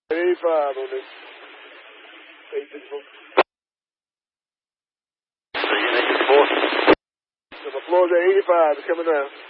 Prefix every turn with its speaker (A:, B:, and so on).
A: 85 on this. 864. So my floor's at 85. It's coming down.